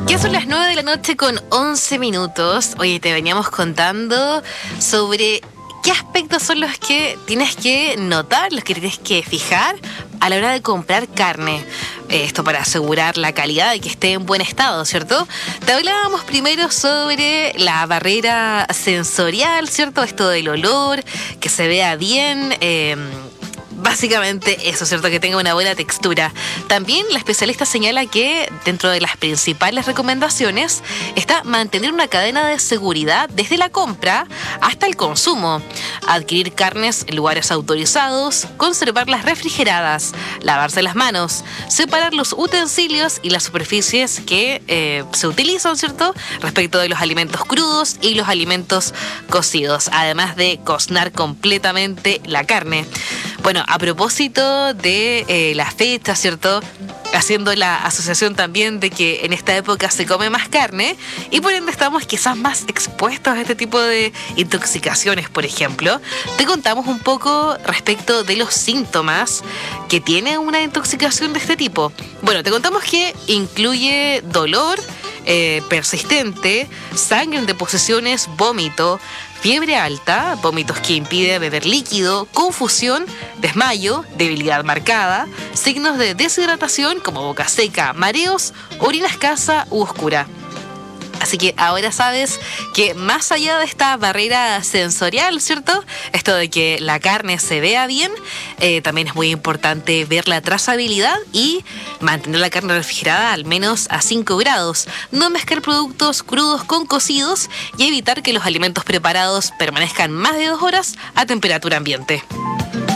Ya son las 9 de la noche con 11 minutos. Oye, te veníamos contando sobre qué aspectos son los que tienes que notar, los que tienes que fijar a la hora de comprar carne. Esto para asegurar la calidad y que esté en buen estado, ¿cierto? Te hablábamos primero sobre la barrera sensorial, ¿cierto? Esto del olor, que se vea bien. Básicamente eso, ¿cierto? Que tenga una buena textura. También la especialista señala que dentro de las principales recomendaciones está mantener una cadena de seguridad desde la compra hasta el consumo. Adquirir carnes en lugares autorizados, conservarlas refrigeradas, lavarse las manos, separar los utensilios y las superficies que se utilizan, ¿cierto? Respecto de los alimentos crudos y los alimentos cocidos, además de cocinar completamente la carne. Bueno, a propósito de la fecha, ¿cierto? Haciendo la asociación también de que en esta época se come más carne y por ende estamos quizás más expuestos a este tipo de intoxicaciones, por ejemplo. Te contamos un poco respecto de los síntomas que tiene una intoxicación de este tipo. Bueno, te contamos que incluye dolor persistente, sangre en deposiciones, vómito, fiebre alta, vómitos que impide beber líquido, confusión, desmayo, debilidad marcada, signos de deshidratación como boca seca, mareos, orina escasa u oscura. Así que ahora sabes que más allá de esta barrera sensorial, ¿cierto? Esto de que la carne se vea bien, también es muy importante ver la trazabilidad y mantener la carne refrigerada al menos a 5 grados. No mezclar productos crudos con cocidos y evitar que los alimentos preparados permanezcan más de 2 horas a temperatura ambiente.